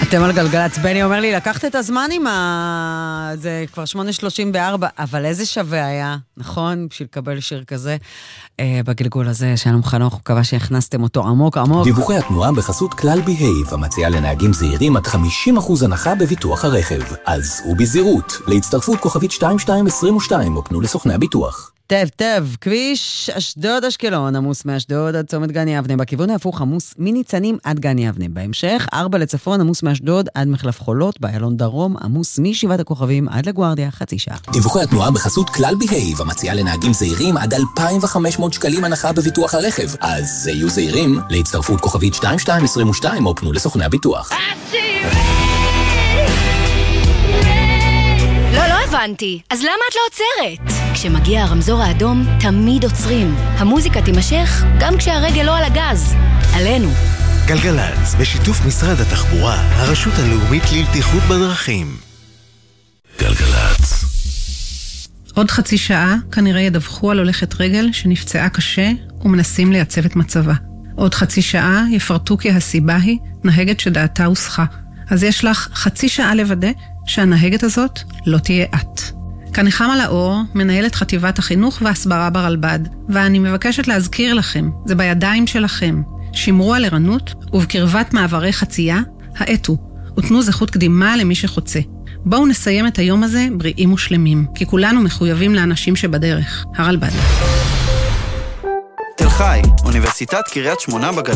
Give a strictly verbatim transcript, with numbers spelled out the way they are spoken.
אתם על גלגלצ. בני אומר לי, לקחת את הזמן עם ה... זה כבר שמונה שלושים וארבע, אבל איזה שווה היה, נכון? בשביל לקבל שיר כזה. אה, בגלגול הזה, שלום חנוך, הוא קבע שהכנסתם אותו עמוק עמוק. דיווחי התנועה בחסות כלל בהייב, המציעה לנהגים זהירים עד חמישים אחוז הנחה בביטוח הרכב. אז הוא בזהירות, להצטרפות כוכבית שתיים שתיים עשרים ושתיים, או פנו לסוכני הביטוח. טב, טב, כביש אשדוד אשקלון, עמוס מאשדוד עד צומת גן יבנה, בכיוון ההפוך עמוס מניצנים עד גן יבנה. בהמשך, ארבע לצפון, עמוס מאשדוד עד מחלף חולות, באיילון דרום, עמוס משבעת הכוכבים עד לגוארדיה, חצי שעה. דיווחי התנועה בחסות כלל בהייב, המציעה לנהגים זהירים עד אלפיים וחמש מאות שקלים הנחה בביטוח הרכב. אז יהיו זהירים, להצטרפות כוכבית שתיים שתיים עשרים ושתיים, או פנו לסוכני הביטוח. לא, לא הבנתי. אז למה את לא עוצרת? כשמגיע הרמזור האדום, תמיד עוצרים. המוזיקה תימשך גם כשהרגל לא על הגז. עלינו. גלגלצ, בשיתוף משרד התחבורה, הרשות הלאומית לבטיחות בדרכים. גלגלצ. עוד חצי שעה כנראה ידווחו על הולכת רגל שנפצעה קשה ומנסים לייצב את מצבה. עוד חצי שעה יפרטו כי הסיבה היא נהגת שדעתה הוסחה. אז יש לך חצי שעה לוודא שהנהגת הזאת לא תהיה את. כאן נחמה לאור, מנהלת חטיבת החינוך והסברה ברלב"ד, ואני מבקשת להזכיר לכם, זה בידיים שלכם. שמרו על ערנות ובקרבת מעברי חצייה, האטו, ותנו זכות קדימה למי שחוצה. בואו נסיים את היום הזה בריאים ושלמים, כי כולנו מחויבים לאנשים שבדרך. הרלב"ד. תל חי, אוניברסיטת קריית שמונה בגליל.